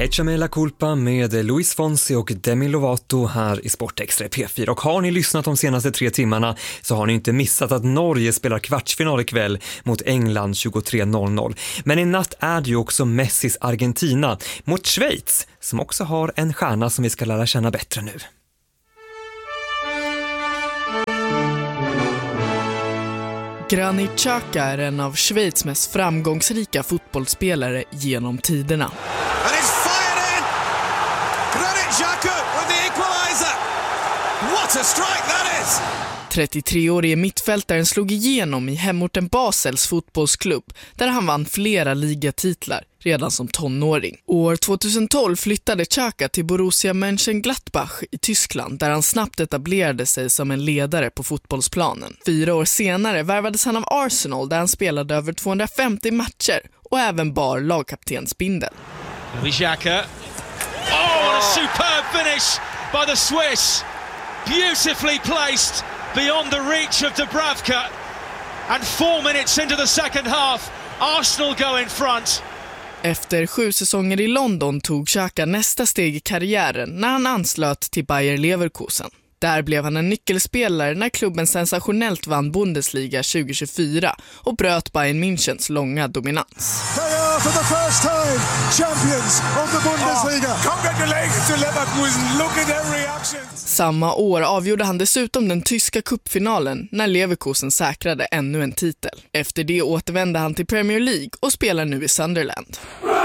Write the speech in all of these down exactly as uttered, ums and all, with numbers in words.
Echame la culpa med Luis Fonsi och Demi Lovato här i Sportextra P fyra. Och har ni lyssnat de senaste tre timmarna så har ni inte missat att Norge spelar kvartsfinal ikväll mot England tjugotre noll noll. Men i natt är det ju också Messis Argentina mot Schweiz som också har en stjärna som vi ska lära känna bättre nu. Granit Xhaka är en av Schweiz mest framgångsrika fotbollsspelare genom tiderna. And it's fired in! Granit Xhaka with the equalizer! What a strike that is! trettiotre-årige mittfältaren slog igenom i hemorten Basels fotbollsklubb där han vann flera ligatitlar redan som tonåring. År tjugohundratolv flyttade Xhaka till Borussia Mönchengladbach i Tyskland där han snabbt etablerade sig som en ledare på fotbollsplanen. Fyra år senare värvades han av Arsenal där han spelade över tvåhundrafemtio matcher och även bar lagkaptensbindeln. Xhaka. Oh, what a superb finish by the Swiss. Beautifully placed beyond the reach of Dubravka. And four minutes into the second half, Arsenal go in front. Efter sju säsonger i London tog Xhaka nästa steg i karriären när han anslöt till Bayer Leverkusen. Där blev han en nyckelspelare när klubben sensationellt vann Bundesliga tjugohundratjugofyra och bröt Bayern Münchens långa dominans. They are for the first time champions of the Bundesliga. Oh, congratulations to Leverkusen. Look at their reactions. Samma år avgjorde han dessutom den tyska cupfinalen när Leverkusen säkrade ännu en titel. Efter det återvände han till Premier League och spelar nu i Sunderland.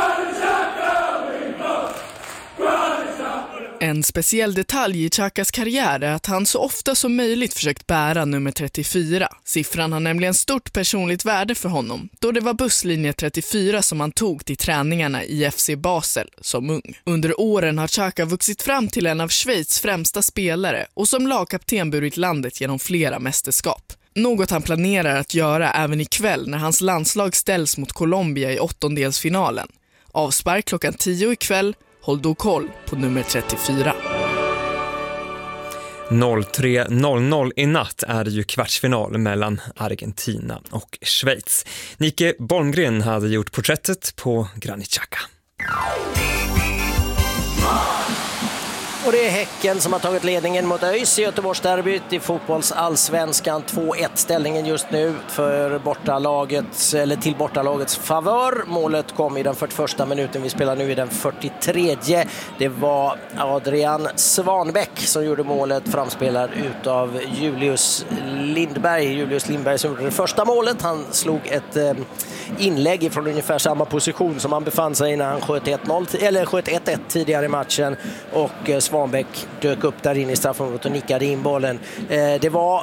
En speciell detalj i Xhakas karriär är att han så ofta som möjligt försökt bära nummer trettiofyra. Siffran har nämligen stort personligt värde för honom då det var busslinje trettiofyra som han tog till träningarna i F C Basel som ung. Under åren har Xhaka vuxit fram till en av Schweiz främsta spelare och som lagkapten burit landet genom flera mästerskap. Något han planerar att göra även ikväll när hans landslag ställs mot Colombia i åttondelsfinalen. Avspark klockan tio ikväll. Håll då koll på nummer trettiofyra. tre noll noll i natt är det ju kvartsfinal mellan Argentina och Schweiz. Nike Bolmgren hade gjort porträttet på Granit Xhaka. Och det är Häcken som har tagit ledningen mot ÖIS i Göteborgsderbyt i fotbollsallsvenskan. två ett ställningen just nu för bortalagets, eller till bortalagets favör. Målet kom i den fyrtioförsta minuten. Vi spelar nu i den fyrtiotredje. Det var Adrian Svanbäck som gjorde målet, framspelad utav Julius Lindberg. Julius Lindberg som gjorde det första målet. Han slog ett eh, inlägg från ungefär samma position som han befann sig när han sköt ett noll eller sköt ett ett tidigare i matchen, och eh, Svanbäck dök upp där inne i straffområdet och nickade in bollen. Eh, det var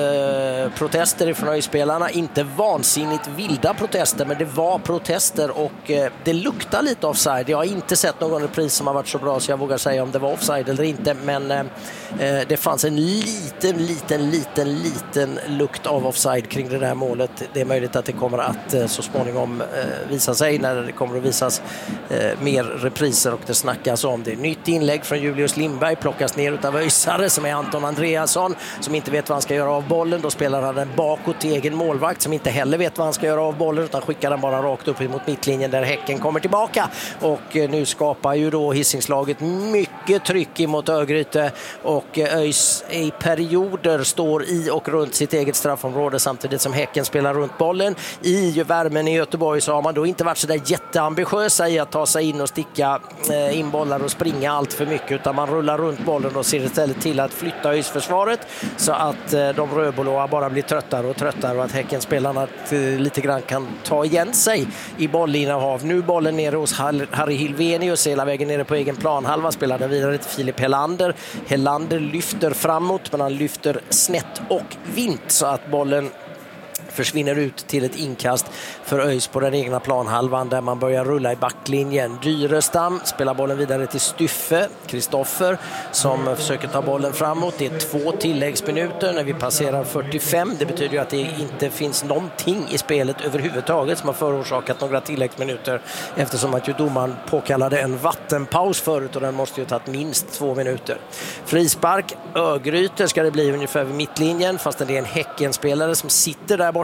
eh, protester från ÖIS-spelarna, inte vansinnigt vilda protester, men det var protester och eh, det luktar lite offside. Jag har inte sett någon repris som har varit så bra så jag vågar säga om det var offside eller inte, men eh, det fanns en liten, liten, liten, liten lukt av offside kring det där målet. Det är möjligt att det kommer att eh, så småningom eh, visa sig när det kommer att visas eh, mer repriser och det snackas om det. Nytt inlägg från Julius Lindberg plockas ner utav öisare som är Anton Andreasson som inte vet vad han ska göra av bollen. Då spelar han den bakåt till egen målvakt som inte heller vet vad han ska göra av bollen utan skickar den bara rakt upp mot mittlinjen där Häcken kommer tillbaka. Och eh, nu skapar ju då Hisingslaget mycket tryck emot Örgryte och eh, ÖIS i perioder står i och runt sitt eget straffområde samtidigt som Häcken spelar runt bollen. I värmen i Göteborg så har man då inte varit så där jätteambitiösa i att ta sig in och sticka eh, in bollar och springa allt för mycket, utan man rullar runt bollen och ser istället till att flytta ÖIS-försvaret så att eh, de rödblåa bara blir tröttare och tröttare och att Häckenspelarna eh, lite grann kan ta igen sig i bollinnehav. Nu bollen nere hos Harry Hilvenius hela vägen nere på egen planhalva, spelar den vidare till Filip Helander. Helander lyfter framåt men han lyfter snett och vint så att bollen försvinner ut till ett inkast för ÖIS på den egna planhalvan där man börjar rulla i backlinjen. Dyrestam spelar bollen vidare till Styffe, Kristoffer som försöker ta bollen framåt. Det är två tilläggsminuter när vi passerar fyrtiofem. Det betyder ju att det inte finns någonting i spelet överhuvudtaget som har förorsakat några tilläggsminuter eftersom att ju domaren påkallade en vattenpaus förut och den måste ju ha tagit minst två minuter. Frispark, Örgryte ska det bli ungefär vid mittlinjen fast det är en Häckenspelare som sitter där borta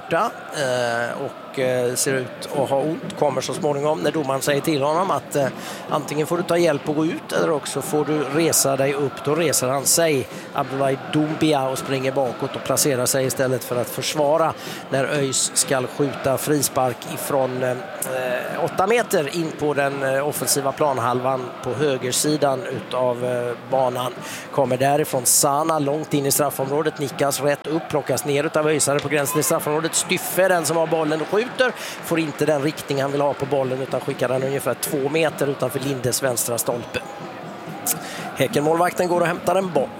borta eh, och eh, ser ut att ha ont. Kommer så småningom när domaren säger till honom att eh, antingen får du ta hjälp och gå ut eller också får du resa dig upp. Då reser han sig, Abdoulaye Doumbia, och springer bakåt och placerar sig istället för att försvara när ÖIS ska skjuta frispark ifrån eh, åtta meter in på den eh, offensiva planhalvan på högersidan utav eh, banan. Kommer därifrån Sana långt in i straffområdet, nickas rätt upp, plockas ner utav ÖISare på gränsen i straffområdet. Styffe, den som har bollen och skjuter, får inte den riktning han vill ha på bollen utan skickar den ungefär två meter utanför Lindes vänstra stolpe. Häckenmålvakten går och hämtar en boll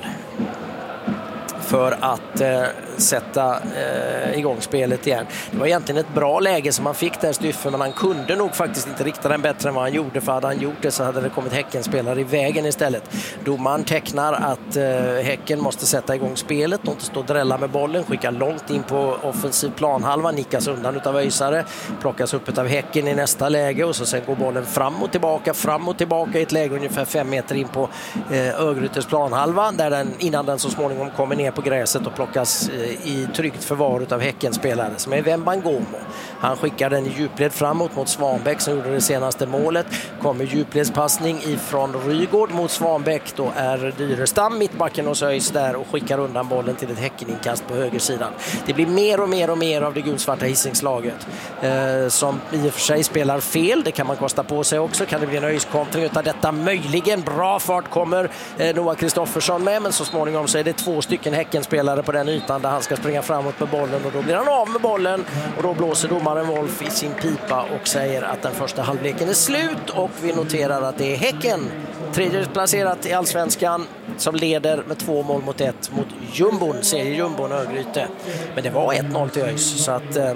för att eh, sätta eh, igång spelet igen. Det var egentligen ett bra läge som han fick där, Styffe, men han kunde nog faktiskt inte rikta den bättre än vad han gjorde, för hade han gjort det så hade det kommit Häckenspelare i vägen istället. Domaren tecknar att eh, Häcken måste sätta igång spelet och inte stå och drälla med bollen, skickar långt in på offensiv planhalva, nickas undan utav ÖISare, plockas upp utav Häcken i nästa läge och så sen går bollen fram och tillbaka, fram och tillbaka i ett läge ungefär fem meter in på eh, Örgrytes planhalva, där den, innan den så småningom kommer ner på gräset och plockas eh, i tryggt förvar av Häckenspelare som är Wembangomo. Han skickar den i djupled framåt mot Svanbäck som gjorde det senaste målet. Kommer djupledspassning ifrån Rygård mot Svanbäck. Då är Dyrestam mittbacken hos ÖIS där och skickar undan bollen till ett Häckeninkast på högersidan. Det blir mer och mer och mer av det gulsvarta Hisingslaget eh, som i och för sig spelar fel. Det kan man kosta på sig också. Kan det bli en ÖIS-kontring utav detta? Möjligen. Bra fart kommer eh, Noah Kristoffersson med, men så småningom så är det två stycken Häckenspelare på den ytan där han ska springa framåt med bollen och då blir han av med bollen och då blåser domaren Wolf i sin pipa och säger att den första halvleken är slut och vi noterar att det är Häcken, tredje placerat i Allsvenskan, som leder med två mål mot ett mot Jumbon, seriejumbon Örgryte. Men det var ett noll till ÖIS så att eh,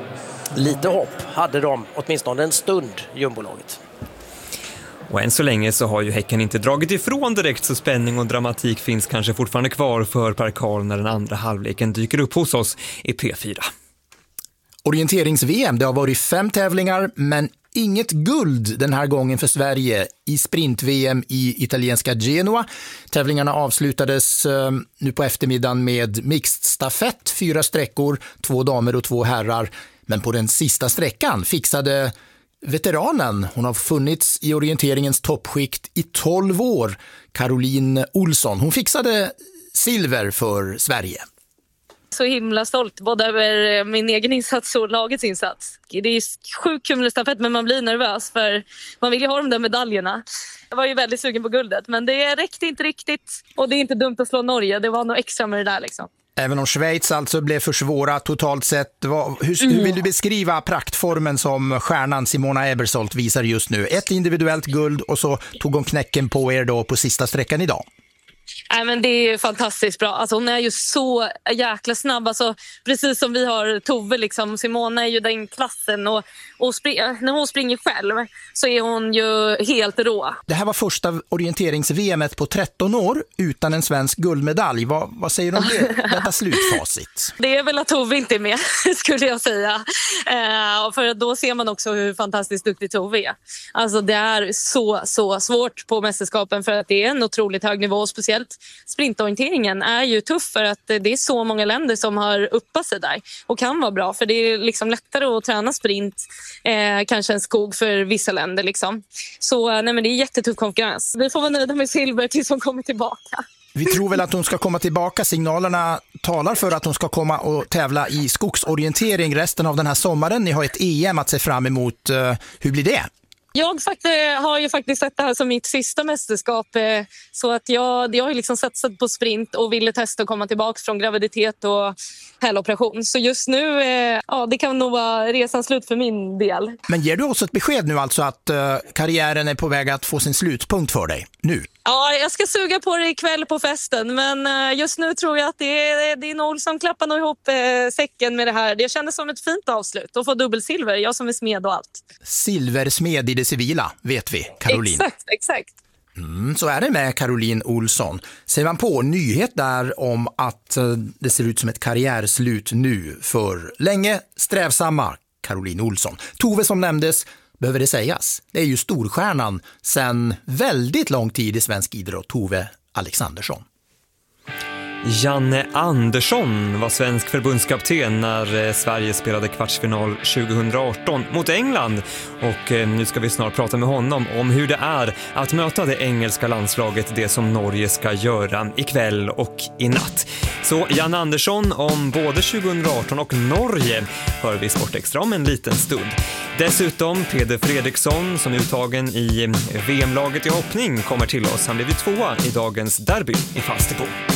lite hopp hade de åtminstone en stund, Jumbolaget. Och än så länge så har ju Häcken inte dragit ifrån direkt, så spänning och dramatik finns kanske fortfarande kvar för Per Karl när den andra halvleken dyker upp hos oss i P fyra. Orienterings-V M, det har varit fem tävlingar men inget guld den här gången för Sverige i sprint-V M i italienska Genoa. Tävlingarna avslutades eh, nu på eftermiddagen med mixed stafett, fyra sträckor, två damer och två herrar. Men på den sista sträckan fixade veteranen, hon har funnits i orienteringens toppskikt i tolv år, Caroline Olsson. Hon fixade silver för Sverige. Så himla stolt både över min egen insats och lagets insats. Det är sjukt kul med stafett, men man blir nervös för man vill ju ha de där medaljerna. Jag var ju väldigt sugen på guldet, men det räckte inte riktigt. Och det är inte dumt att slå Norge, det var nog extra med det där liksom. Även om Schweiz alltså blev för svåra totalt sett. Hur, hur vill du beskriva praktformen som stjärnan Simona Ebersold visar just nu? Ett individuellt guld och så tog hon knäcken på er då på sista sträckan idag. Nej, men det är fantastiskt bra. Alltså, hon är ju så jäkla snabb. Alltså, precis som vi har Tove. Liksom. Simona är ju den klassen. Och, och spring, när hon springer själv så är hon ju helt rå. Det här var första orienterings-V M på tretton år utan en svensk guldmedalj. Vad, vad säger du om det? Detta slutfacit. Det är väl att Tove inte är med, skulle jag säga. Eh, för då ser man också hur fantastiskt duktig Tove är. Alltså, det är så, så svårt på mästerskapen för att det är en otroligt hög nivå. Speciellt sprintorienteringen är ju tuff för att det är så många länder som har uppat sig där och kan vara bra, för det är liksom lättare att träna sprint eh, kanske en skog för vissa länder liksom. Så nej, men det är jättetuff konkurrens. Vi får vara nöjda med silver tills hon kommer tillbaka. Vi tror väl att hon ska komma tillbaka. Signalerna talar för att hon ska komma och tävla i skogsorientering resten av den här sommaren. Ni har ett E M att se fram emot. Hur blir det? Jag har ju faktiskt sett det här som mitt sista mästerskap, så att jag, jag har liksom satsat på sprint och ville testa att komma tillbaka från graviditet och häloperation. Så just nu, ja, det kan nog vara resan slut för min del. Men ger du också ett besked nu alltså att karriären är på väg att få sin slutpunkt för dig nu? Ja, jag ska suga på det ikväll på festen, men just nu tror jag att det är, det är Noll som klappar nog ihop säcken med det här. Det kändes som ett fint avslut att få dubbelsilver, jag som är smed och allt. Silversmed i det civila, vet vi, Caroline. Exakt, exakt. Mm, så är det med Caroline Olsson. Ser man på nyhet där om att det ser ut som ett karriärslut nu för länge strävsamma Caroline Olsson. Tove som nämndes, behöver det sägas. Det är ju storstjärnan sedan väldigt lång tid i svensk idrott, Tove Alexandersson. Janne Andersson var svensk förbundskapten när Sverige spelade kvartsfinal tjugohundraarton mot England. Och nu ska vi snart prata med honom om hur det är att möta det engelska landslaget, det som Norge ska göra ikväll och i natt. Så Janne Andersson om både tjugohundraarton och Norge hör vi Sportextra om en liten stund. Dessutom Peder Fredriksson som är uttagen i V M-laget i hoppning kommer till oss. Han blev ju tvåa i dagens derby i Falsterbo.